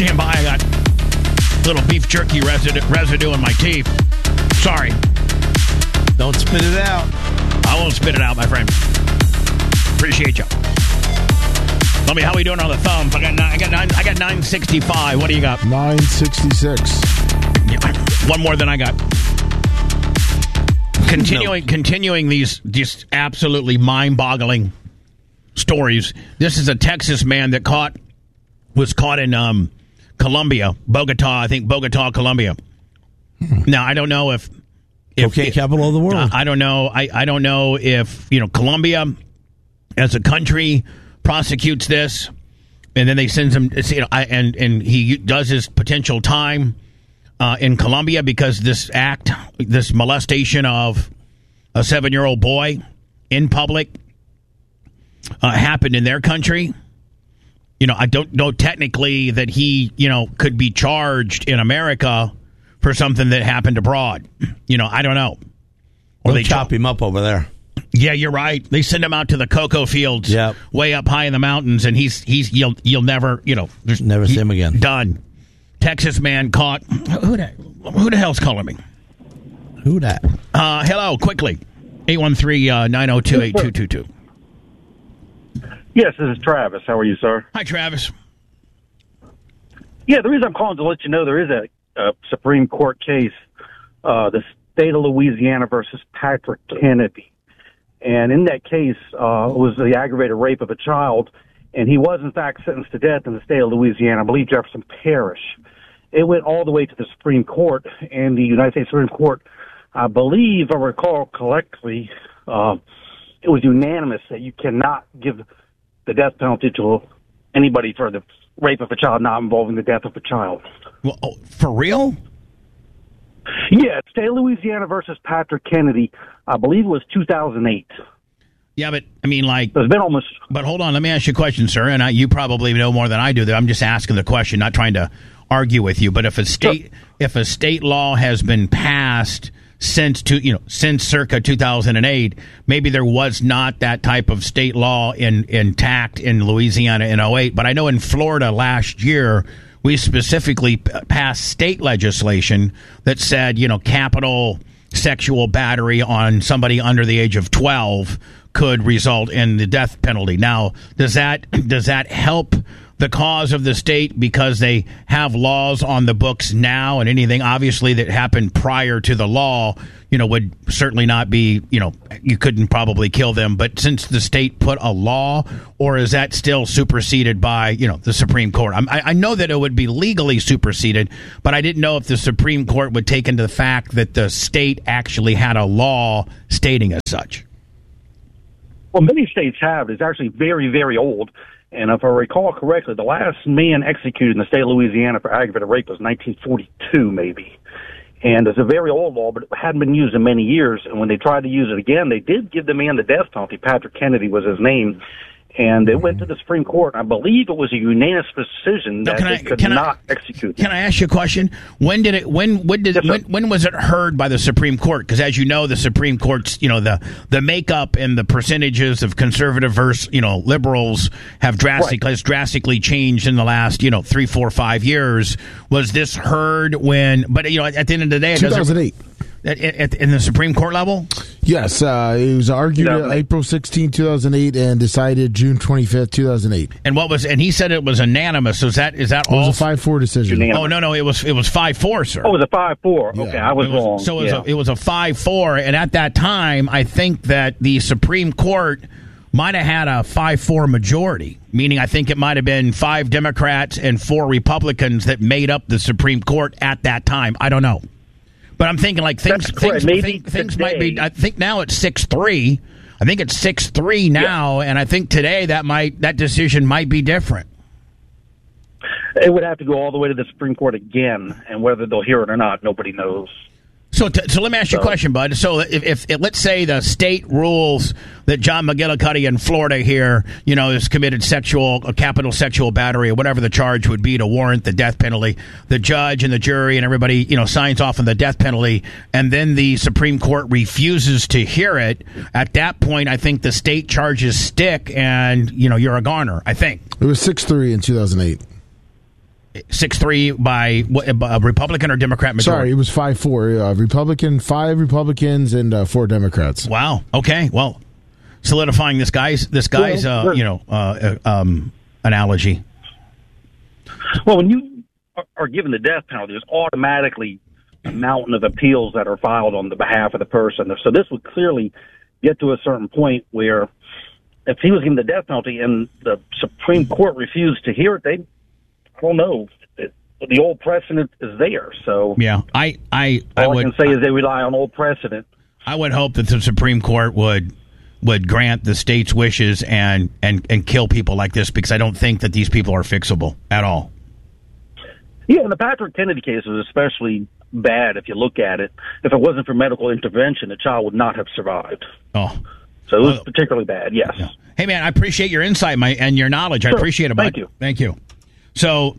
Stand by. I got a little beef jerky residue in my teeth. Sorry. Don't spit it out. I won't spit it out, my friend. Appreciate you. Tell me how we doing on the thumbs. I got 965. What do you got? 966. Yeah, one more than I got. Continuing these just absolutely mind-boggling stories. This is a Texas man that was caught in Colombia, Bogota, Colombia. Now, I don't know if cocaine capital of the world. I don't know. I don't know if Colombia as a country prosecutes this, and then they send him. And he does his potential time in Colombia because this molestation of a 7-year-old boy in public happened in their country. I don't know technically that he, could be charged in America for something that happened abroad. I don't know. Or they chop him up over there. Yeah, you're right. They send him out to the cocoa fields, way up high in the mountains, and you'll never, never see him again. Done. Texas man caught. Who the hell's calling me? Who that? Hello, quickly. 813-902-8222. Yes, this is Travis. How are you, sir? Hi, Travis. Yeah, the reason I'm calling to let you know there is a Supreme Court case, the state of Louisiana versus Patrick Kennedy. And in that case was the aggravated rape of a child, and he was, in fact, sentenced to death in the state of Louisiana, I believe Jefferson Parish. It went all the way to the Supreme Court, and the United States Supreme Court, I believe, if I recall correctly, it was unanimous that you cannot give the death penalty to anybody for the rape of a child not involving the death of a child. Well, for real? Yeah, state of Louisiana versus Patrick Kennedy. I believe it was 2008. Yeah, but I mean, it's been almost. But hold on, let me ask you a question, sir. And you probably know more than I do. I'm just asking the question, not trying to argue with you. But if a state law has been passed since circa 2008, maybe there was not that type of state law intact in Louisiana in 2008. But I know in Florida last year, we specifically passed state legislation that said, capital sexual battery on somebody under the age of 12 could result in the death penalty. Now, does that help the cause of the state because they have laws on the books now, and anything obviously that happened prior to the law, would certainly not be, you couldn't probably kill them. But since the state put a law, or is that still superseded by, the Supreme Court? I know that it would be legally superseded, but I didn't know if the Supreme Court would take into the fact that the state actually had a law stating as such. Well, many states have. It's actually very, very old. And if I recall correctly, the last man executed in the state of Louisiana for aggravated rape was 1942, maybe. And it's a very old law, but it hadn't been used in many years. And when they tried to use it again, they did give the man the death penalty. Patrick Kennedy was his name. And it went to the Supreme Court. I believe it was a unanimous decision that they could not execute. Can I ask you a question? When was it heard by the Supreme Court? Because as you know, the Supreme Court's, the makeup and the percentages of conservative versus, liberals have drastically changed in the last, 3, 4, 5 years. Was this heard when? But at the end of the day, 2008. In the Supreme Court level? Yes, it was argued April 16, 2008, and decided June 25th, 2008. And he said it was unanimous. So is that all? It was a 5-4 decision. Unanimous. Oh, no, it was 5-4, sir. Oh, it was a 5-4. Yeah. Okay, I was wrong. So it was a 5-4, and at that time, I think that the Supreme Court might have had a 5-4 majority, meaning I think it might have been 5 Democrats and 4 Republicans that made up the Supreme Court at that time. I don't know. But I'm thinking things might be. I think now it's 6-3. I think it's 6-3 now, and I think today that decision might be different. It would have to go all the way to the Supreme Court again, and whether they'll hear it or not, nobody knows. So let me ask you a question, bud. So if let's say the state rules that John McGillicuddy in Florida here, has committed capital sexual battery or whatever the charge would be to warrant the death penalty, the judge and the jury and everybody, signs off on the death penalty, and then the Supreme Court refuses to hear it. At that point, I think the state charges stick, and you're a goner. I think it was 6-3 in 2008. 6-3 by a Republican or Democrat majority? Sorry, it was 5-4. Republican, 5 Republicans and 4 Democrats. Wow. Okay. Well, solidifying this guy's analogy. Well, when you are given the death penalty, there's automatically a mountain of appeals that are filed on the behalf of the person. So this would clearly get to a certain point where if he was given the death penalty and the Supreme Court refused to hear it, I don't know. The old precedent is there. So yeah, I can say is they rely on old precedent. I would hope that the Supreme Court would grant the state's wishes and kill people like this, because I don't think that these people are fixable at all. Yeah, and the Patrick Kennedy case was especially bad if you look at it. If it wasn't for medical intervention, the child would not have survived. Oh. So it was particularly bad, yes. Yeah. Hey, man, I appreciate your insight and your knowledge. Sure. I appreciate it, bud. Thank you. Thank you. So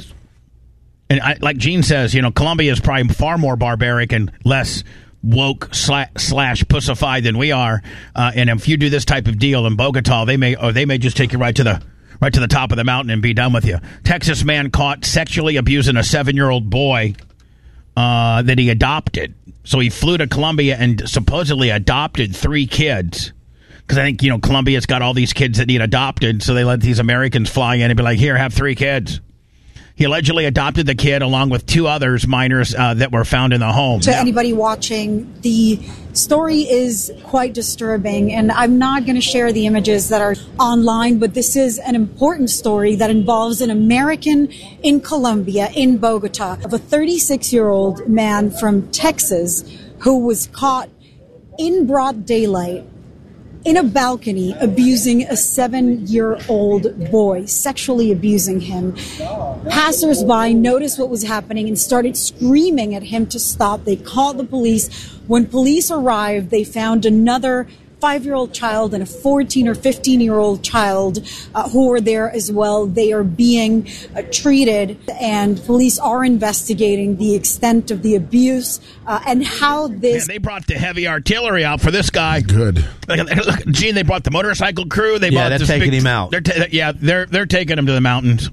like Gene says, Colombia is probably far more barbaric and less woke / pussified than we are. And if you do this type of deal in Bogota, they may just take you right to the top of the mountain and be done with you. Texas man caught sexually abusing a 7-year-old boy that he adopted. So he flew to Colombia and supposedly adopted 3 kids. Because I think, Colombia's got all these kids that need adopted, so they let these Americans fly in and be like, here, have 3 kids. He allegedly adopted the kid along with 2 others, minors, that were found in the home. To anybody watching, the story is quite disturbing, and I'm not going to share the images that are online, but this is an important story that involves an American in Colombia, in Bogota, of a 36-year-old man from Texas who was caught in broad daylight in a balcony abusing a 7-year-old boy, sexually abusing him. Passers-by noticed what was happening and started screaming at him to stop. They called the police. When police arrived, they found another 5-year-old child and a 14 or 15-year-old child who were there as well. They are being treated, and police are investigating the extent of the abuse and how this... Man, they brought the heavy artillery out for this guy. Good. Look, Gene, they brought the motorcycle crew. They're taking him out. They're taking him to the mountains.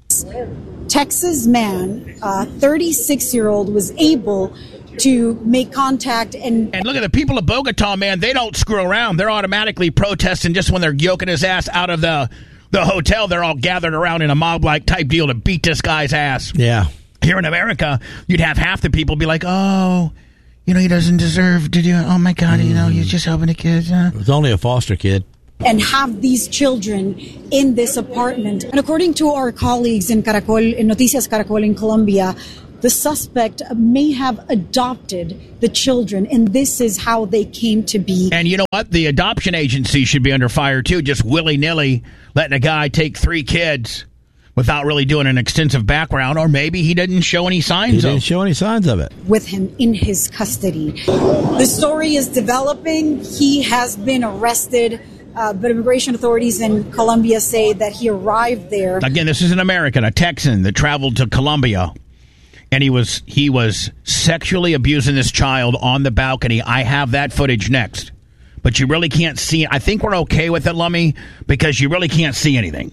Texas man, 36-year-old, was able to make contact and look at the people of Bogota, man. They don't screw around. They're automatically protesting just when they're yoking his ass out of the hotel. They're all gathered around in a mob-like type deal to beat this guy's ass. Yeah. Here in America, you'd have half the people be like, oh, he doesn't deserve to do it. Oh, my God, he's just helping the kids. It was only a foster kid. And have these children in this apartment. And according to our colleagues in Caracol, in Noticias Caracol in Colombia, the suspect may have adopted the children, and this is how they came to be. And you know what? The adoption agency should be under fire, too, just willy-nilly letting a guy take 3 kids without really doing an extensive background, or maybe he didn't show any signs of it. He didn't show any signs of it. With him in his custody. The story is developing. He has been arrested, but immigration authorities in Colombia say that he arrived there. Again, this is an American, a Texan that traveled to Colombia. And he was sexually abusing this child on the balcony. I have that footage next. But you really can't see it. I think we're okay with it, Lummy, because you really can't see anything.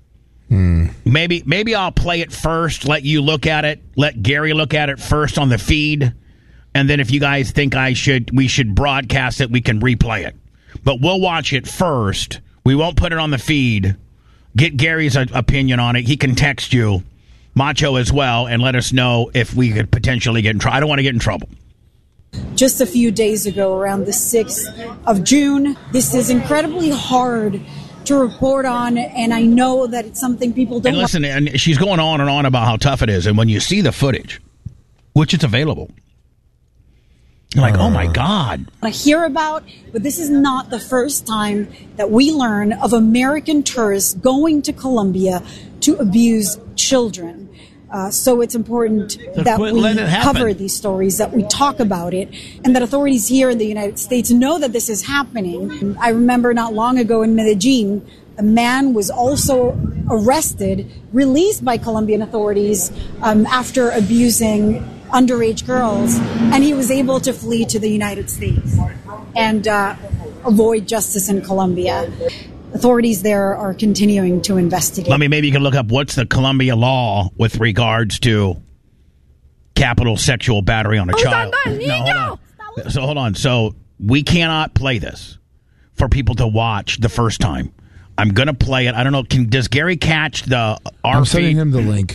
Maybe I'll play it first, let you look at it, let Gary look at it first on the feed. And then if you guys think we should broadcast it, we can replay it. But we'll watch it first. We won't put it on the feed. Get Gary's opinion on it. He can text you. Macho as well, and let us know if we could potentially get in trouble. I don't want to get in trouble. Just a few days ago, around the 6th of June, this is incredibly hard to report on, and I know that it's something people don't... And listen, and she's going on and on about how tough it is, and when you see the footage, which it's available, you're like, oh my God. I hear about, but this is not the first time that we learn of American tourists going to Colombia to abuse children. So it's important that we cover these stories, that we talk about it, and that authorities here in the United States know that this is happening. I remember not long ago in Medellin, a man was also arrested, released by Colombian authorities after abusing underage girls, and he was able to flee to the United States and avoid justice in Colombia. authorities there are continuing to investigate. Maybe you can look up what's the Colombia law with regards to capital sexual battery on a child. No, hold on. So we cannot play this for people to watch the first time. I'm going to play it. I don't know. Does Gary catch the I'm sending him the link.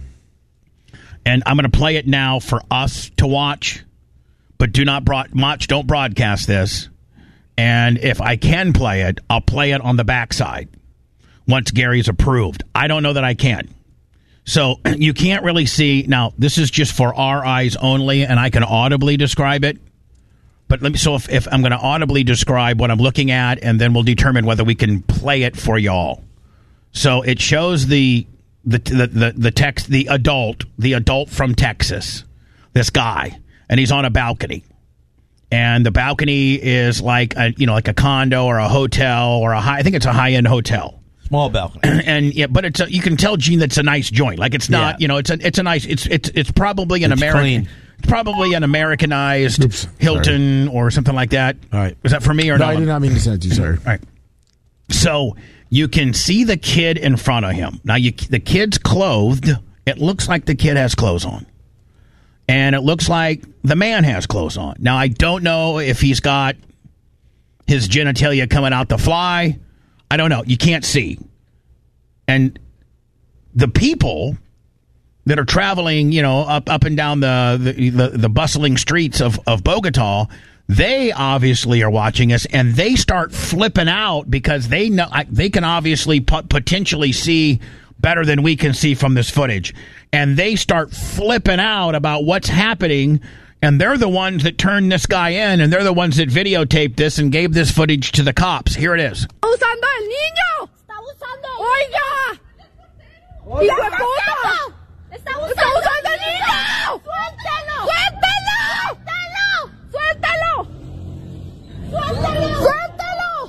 And I'm going to play it now for us to watch, but don't broadcast this. And if I can play it, I'll play it on the backside once Gary's approved. I don't know that I can. So you can't really see. Now, this is just for our eyes only, and I can audibly describe it. But if I'm going to audibly describe what I'm looking at, and then we'll determine whether we can play it for y'all. So it shows the text, the adult from Texas, this guy, and he's on a balcony. And the balcony is like a condo or a hotel or I think it's a high-end hotel. Small balcony. And but you can tell, Gene, that's a nice joint. Like it's not, it's a nice, it's probably an American. Clean. Probably an Americanized Hilton or something like that. All right. Was that for me or no? No, I did not mean to send it to you, sir. All right. So you can see the kid in front of him. Now, the kid's clothed. It looks like the kid has clothes on. And it looks like the man has clothes on. Now, I don't know if he's got his genitalia coming out the fly. I don't know. You can't see. And the people that are traveling, up and down the bustling streets of Bogota, they obviously are watching us, and they start flipping out because they know they can obviously potentially see better than we can see from this footage, and they start flipping out about what's happening. And they're the ones that turned this guy in, and they're the ones that videotaped this and gave this footage to the cops. Here it is. ¡Usando el niño! ¡Está usando! ¡Oiga! ¡Hijo de puta! ¡Está usando el niño! ¡Suéltalo! ¡Suéltalo! ¡Suéltalo! ¡Suéltalo! ¡Suéltalo!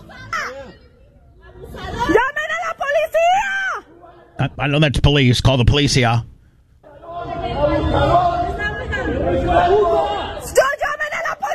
¡Llamen a la policía! I know that's police. Call the police, yeah. ¡Llamen a la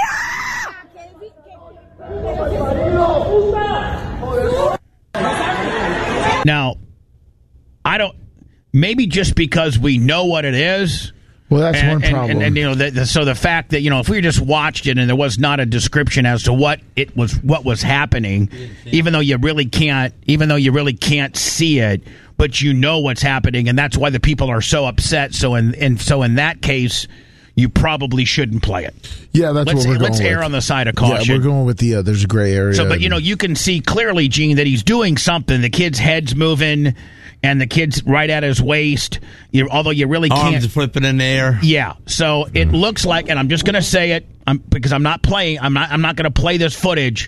policía! Now, I don't. Maybe just because we know what it is. Well, that's one problem. And so the fact that if we just watched it and there was not a description as to what was happening, even though you really can't see it, but you know what's happening, and that's why the people are so upset. So in that case, you probably shouldn't play it. Yeah, that's what we're going with. Let's err on the side of caution. Yeah, we're going with there's a gray area. So, but you can see clearly, Gene, that he's doing something. The kid's head's moving, and the kid's right at his waist. Although you really can't. Arms flipping in the air. Yeah. So it looks like, and I'm just going to say it, because I'm not playing. I'm not going to play this footage.